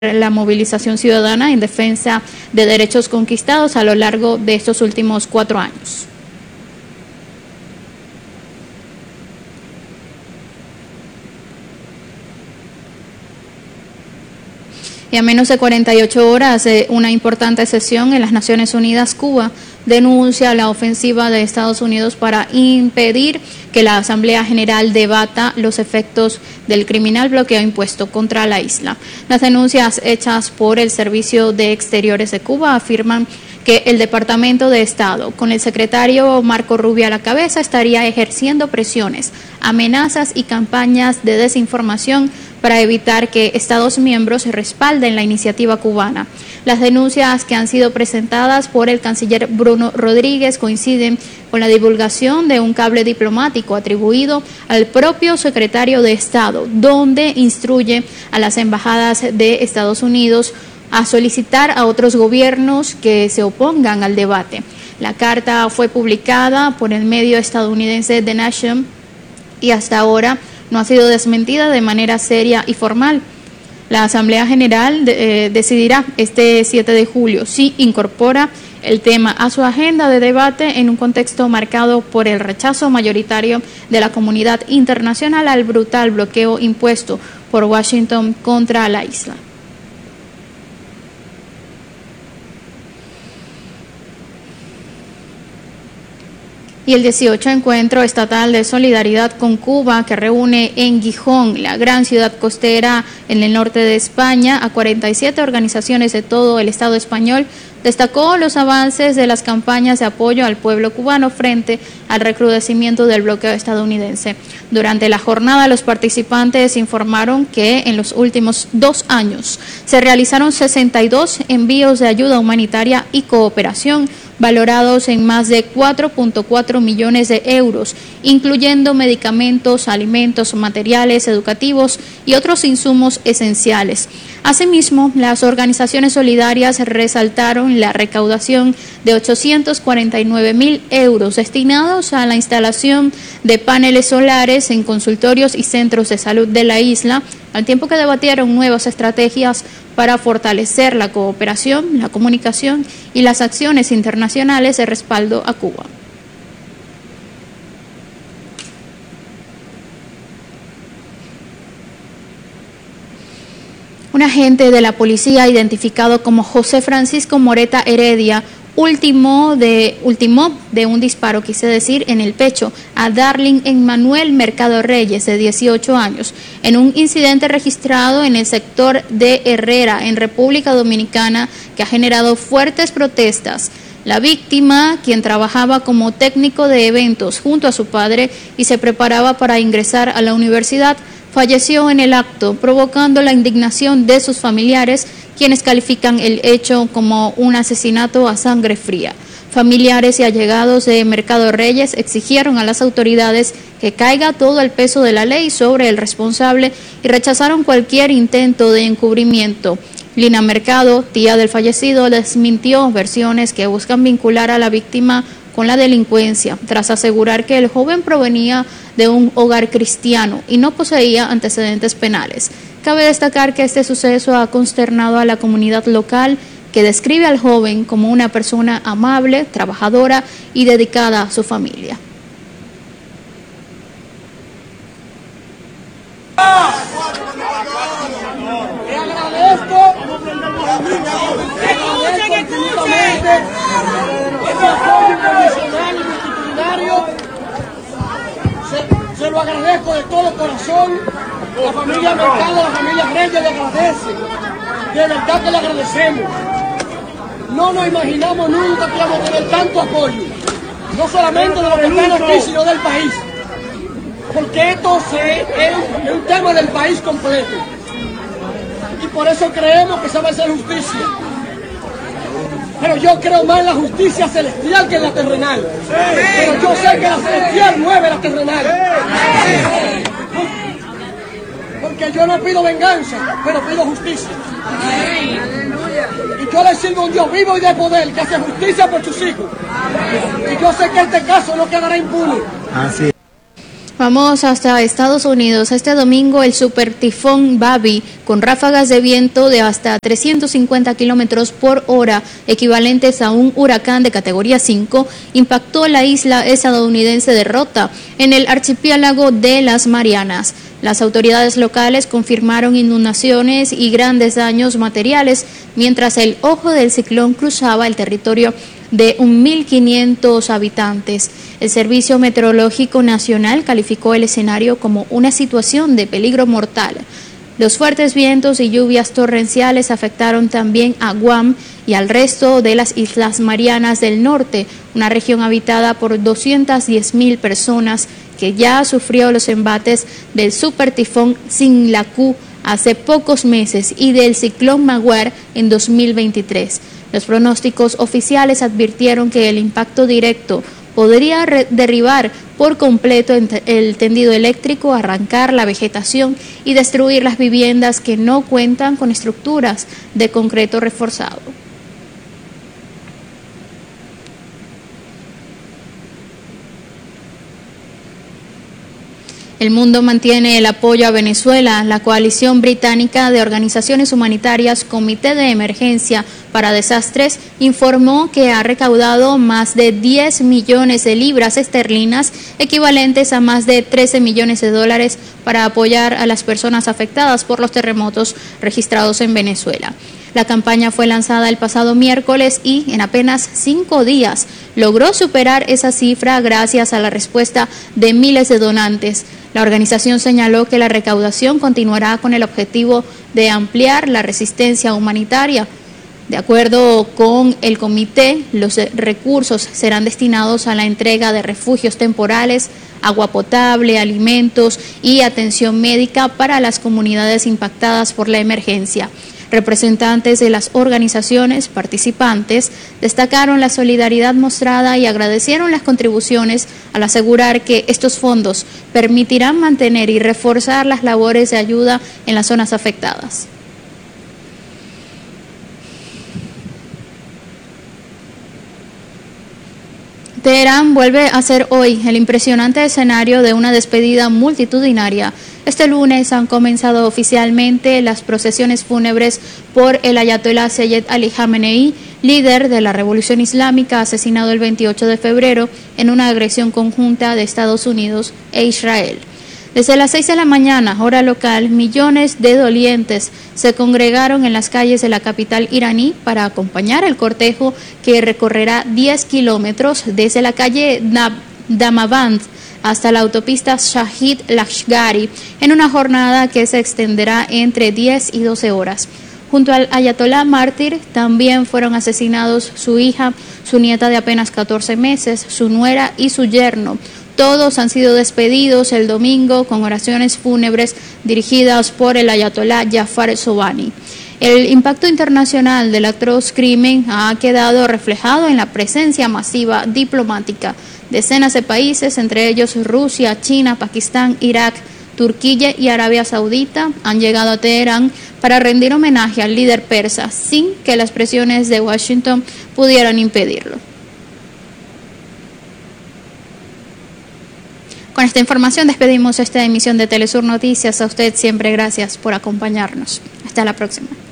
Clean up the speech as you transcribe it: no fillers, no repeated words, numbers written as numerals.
la movilización ciudadana en defensa de derechos conquistados a lo largo de estos últimos 4 años. Y a menos de 48 horas de una importante sesión en las Naciones Unidas, Cuba denuncia la ofensiva de Estados Unidos para impedir que la Asamblea General debata los efectos del criminal bloqueo impuesto contra la isla. Las denuncias hechas por el Servicio de Exteriores de Cuba afirman que el Departamento de Estado, con el secretario Marco Rubio a la cabeza, estaría ejerciendo presiones, amenazas y campañas de desinformación para evitar que Estados miembros respalden la iniciativa cubana. Las denuncias que han sido presentadas por el canciller Bruno Rodríguez coinciden con la divulgación de un cable diplomático atribuido al propio secretario de Estado, donde instruye a las embajadas de Estados Unidos a solicitar a otros gobiernos que se opongan al debate. La carta fue publicada por el medio estadounidense The Nation y hasta ahora no ha sido desmentida de manera seria y formal. La Asamblea General decidirá este 7 de julio si incorpora el tema a su agenda de debate en un contexto marcado por el rechazo mayoritario de la comunidad internacional al brutal bloqueo impuesto por Washington contra la isla. Y el 18 Encuentro Estatal de Solidaridad con Cuba, que reúne en Gijón, la gran ciudad costera en el norte de España, a 47 organizaciones de todo el Estado español, destacó los avances de las campañas de apoyo al pueblo cubano frente al recrudecimiento del bloqueo estadounidense. Durante la jornada, los participantes informaron que en los últimos 2 años se realizaron 62 envíos de ayuda humanitaria y cooperación, valorados en más de 4.4 millones de euros, incluyendo medicamentos, alimentos, materiales educativos y otros insumos esenciales. Asimismo, las organizaciones solidarias resaltaron la recaudación de 849.000 euros destinados a la instalación de paneles solares en consultorios y centros de salud de la isla, al tiempo que debatieron nuevas estrategias para fortalecer la cooperación, la comunicación y las acciones internacionales de respaldo a Cuba. Un agente de la policía identificado como José Francisco Moreta Heredia ultimó de un disparo, en el pecho a Darling Emmanuel Mercado Reyes, de 18 años, en un incidente registrado en el sector de Herrera, en República Dominicana, que ha generado fuertes protestas. La víctima, quien trabajaba como técnico de eventos junto a su padre y se preparaba para ingresar a la universidad, falleció en el acto, provocando la indignación de sus familiares, quienes califican el hecho como un asesinato a sangre fría. Familiares y allegados de Mercado Reyes exigieron a las autoridades que caiga todo el peso de la ley sobre el responsable y rechazaron cualquier intento de encubrimiento. Lina Mercado, tía del fallecido, desmintió versiones que buscan vincular a la víctima con la delincuencia, tras asegurar que el joven provenía de un hogar cristiano y no poseía antecedentes penales. Cabe destacar que este suceso ha consternado a la comunidad local, que describe al joven como una persona amable, trabajadora y dedicada a su familia. Se lo agradezco de todo corazón. La familia Mercado, la familia Reyes le agradece. De verdad que le agradecemos. No nos imaginamos nunca que íbamos a tener tanto apoyo. No solamente de los que están aquí, sino del país. Porque esto es un tema del país completo. Y por eso creemos que se va a hacer justicia. Pero yo creo más en la justicia celestial que en la terrenal. Pero yo sé que la celestial mueve la terrenal. Porque yo no pido venganza, pero pido justicia. Y yo le sirvo a un Dios vivo y de poder que hace justicia por sus hijos. Y yo sé que este caso no quedará impune. Así. Vamos hasta Estados Unidos. Este domingo el supertifón Babi, con ráfagas de viento de hasta 350 kilómetros por hora, equivalentes a un huracán de categoría 5, impactó la isla estadounidense de Rota, en el archipiélago de las Marianas. Las autoridades locales confirmaron inundaciones y grandes daños materiales, mientras el ojo del ciclón cruzaba el territorio de 1.500 habitantes. El Servicio Meteorológico Nacional calificó el escenario como una situación de peligro mortal. Los fuertes vientos y lluvias torrenciales afectaron también a Guam y al resto de las Islas Marianas del Norte, una región habitada por 210.000 personas que ya sufrió los embates del supertifón Sinlaku hace pocos meses y del ciclón Magwar en 2023. Los pronósticos oficiales advirtieron que el impacto directo podría derribar por completo el tendido eléctrico, arrancar la vegetación y destruir las viviendas que no cuentan con estructuras de concreto reforzado. El mundo mantiene el apoyo a Venezuela. La coalición británica de organizaciones humanitarias Comité de Emergencia para Desastres informó que ha recaudado más de 10 millones de libras esterlinas, equivalentes a más de 13 millones de dólares, para apoyar a las personas afectadas por los terremotos registrados en Venezuela. La campaña fue lanzada el pasado miércoles y en apenas 5 días logró superar esa cifra gracias a la respuesta de miles de donantes. La organización señaló que la recaudación continuará con el objetivo de ampliar la resistencia humanitaria. De acuerdo con el comité, los recursos serán destinados a la entrega de refugios temporales, agua potable, alimentos y atención médica para las comunidades impactadas por la emergencia. Representantes de las organizaciones participantes destacaron la solidaridad mostrada y agradecieron las contribuciones al asegurar que estos fondos permitirán mantener y reforzar las labores de ayuda en las zonas afectadas. Teherán vuelve a ser hoy el impresionante escenario de una despedida multitudinaria. Este lunes han comenzado oficialmente las procesiones fúnebres por el ayatolá Seyed Ali Khamenei, líder de la Revolución Islámica, asesinado el 28 de febrero en una agresión conjunta de Estados Unidos e Israel. Desde las 6 de la mañana, hora local, millones de dolientes se congregaron en las calles de la capital iraní para acompañar el cortejo que recorrerá 10 kilómetros desde la calle Damavand hasta la autopista Shahid Lashkari, en una jornada que se extenderá entre 10 y 12 horas. Junto al ayatolá mártir también fueron asesinados su hija, su nieta de apenas 14 meses, su nuera y su yerno. Todos han sido despedidos el domingo con oraciones fúnebres dirigidas por el ayatolá Jafar Sobhani. El impacto internacional del atroz crimen ha quedado reflejado en la presencia masiva diplomática. Decenas de países, entre ellos Rusia, China, Pakistán, Irak, Turquía y Arabia Saudita, han llegado a Teherán para rendir homenaje al líder persa, sin que las presiones de Washington pudieran impedirlo. Con esta información despedimos esta emisión de Telesur Noticias. A usted siempre gracias por acompañarnos. Hasta la próxima.